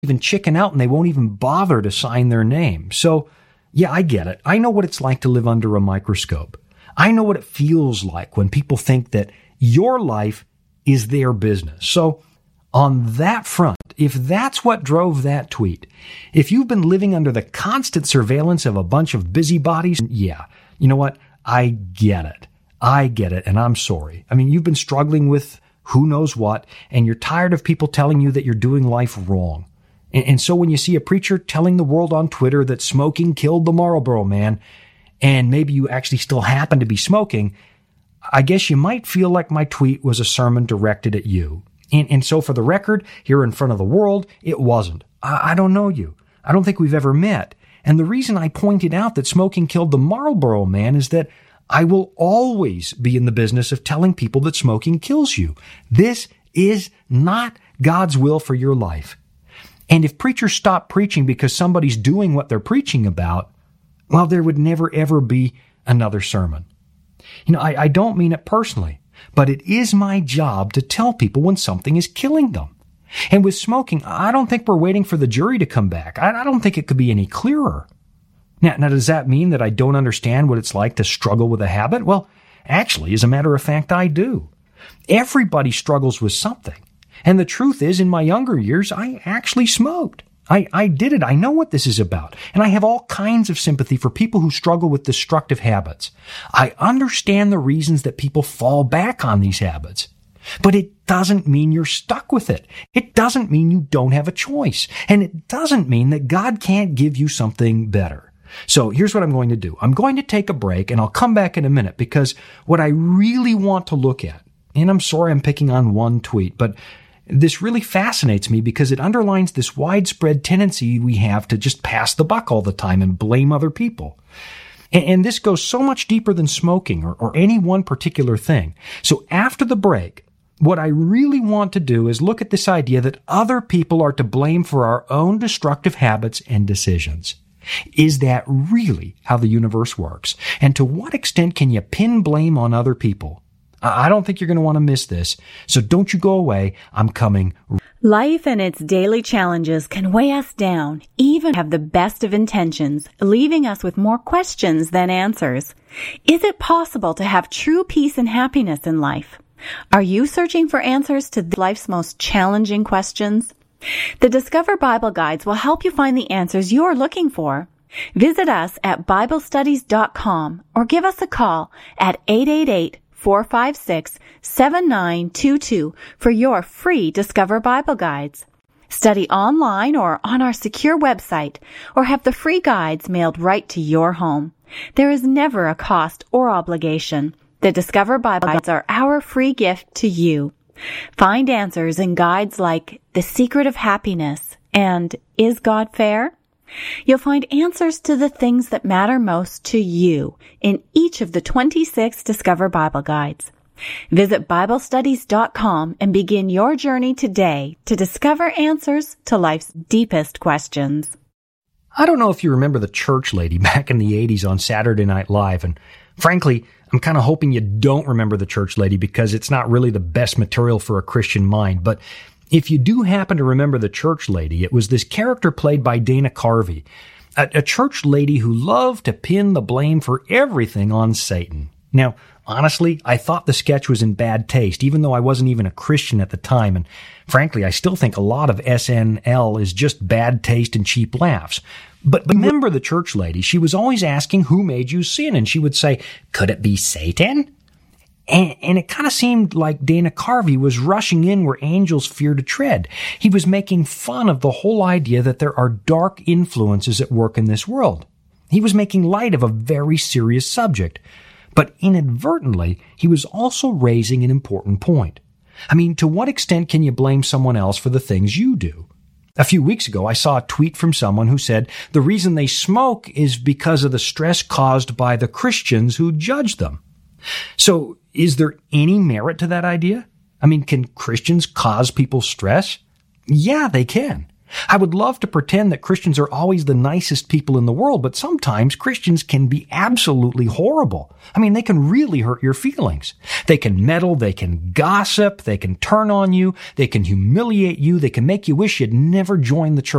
even chicken out and they won't even bother to sign their name. So, yeah, I get it. I know what it's like to live under a microscope. I know what it feels like when people think that your life is their business. So, on that front, if that's what drove that tweet, if you've been living under the constant surveillance of a bunch of busybodies, yeah, you know what? I get it. I get it, and I'm sorry. I mean, you've been struggling with who knows what, and you're tired of people telling you that you're doing life wrong. And so when you see a preacher telling the world on Twitter that smoking killed the Marlboro Man, and maybe you actually still happen to be smoking, I guess you might feel like my tweet was a sermon directed at you. And so for the record, here in front of the world, it wasn't. I don't know you. I don't think we've ever met. And the reason I pointed out that smoking killed the Marlboro Man is that I will always be in the business of telling people that smoking kills you. This is not God's will for your life. And if preachers stop preaching because somebody's doing what they're preaching about, well, there would never, ever be another sermon. You know, I don't mean it personally, but it is my job to tell people when something is killing them. And with smoking, I don't think we're waiting for the jury to come back. I don't think it could be any clearer. Now, does that mean that I don't understand what it's like to struggle with a habit? Well, actually, as a matter of fact, I do. Everybody struggles with something. And the truth is, in my younger years, I actually smoked. I did it. I know what this is about. And I have all kinds of sympathy for people who struggle with destructive habits. I understand the reasons that people fall back on these habits. But it doesn't mean you're stuck with it. It doesn't mean you don't have a choice. And it doesn't mean that God can't give you something better. So here's what I'm going to do. I'm going to take a break and I'll come back in a minute because what I really want to look at, and I'm sorry I'm picking on one tweet, but this really fascinates me because it underlines this widespread tendency we have to just pass the buck all the time and blame other people. And this goes so much deeper than smoking or any one particular thing. So after the break, what I really want to do is look at this idea that other people are to blame for our own destructive habits and decisions. Is that really how the universe works? And to what extent can you pin blame on other people? I don't think you're going to want to miss this, so don't you go away. I'm coming. Life and its daily challenges can weigh us down, even have the best of intentions, leaving us with more questions than answers. Is it possible to have true peace and happiness in life? Are you searching for answers to life's most challenging questions? The Discover Bible Guides will help you find the answers you're looking for. Visit us at BibleStudies.com or give us a call at 888-456-7922 for your free Discover Bible Guides. Study online or on our secure website, or have the free guides mailed right to your home. There is never a cost or obligation. The Discover Bible Guides are our free gift to you. Find answers in guides like The Secret of Happiness and Is God Fair? You'll find answers to the things that matter most to you in each of the 26 Discover Bible Guides. Visit BibleStudies.com and begin your journey today to discover answers to life's deepest questions. I don't know if you remember the church lady back in the 80s on Saturday Night Live, and frankly, I'm kind of hoping you don't remember the church lady because it's not really the best material for a Christian mind. But if you do happen to remember the church lady, it was this character played by Dana Carvey, a church lady who loved to pin the blame for everything on Satan. Now, honestly, I thought the sketch was in bad taste, even though I wasn't even a Christian at the time. And frankly, I still think a lot of SNL is just bad taste and cheap laughs. But remember the church lady, she was always asking, who made you sin? And she would say, could it be Satan? And it kind of seemed like Dana Carvey was rushing in where angels fear to tread. He was making fun of the whole idea that there are dark influences at work in this world. He was making light of a very serious subject. But inadvertently, he was also raising an important point. I mean, to what extent can you blame someone else for the things you do? A few weeks ago, I saw a tweet from someone who said the reason they smoke is because of the stress caused by the Christians who judge them. So, is there any merit to that idea? I mean, can Christians cause people stress? Yeah, they can. I would love to pretend that Christians are always the nicest people in the world, but sometimes Christians can be absolutely horrible. I mean, they can really hurt your feelings. They can meddle, they can gossip, they can turn on you, they can humiliate you, they can make you wish you'd never joined the church.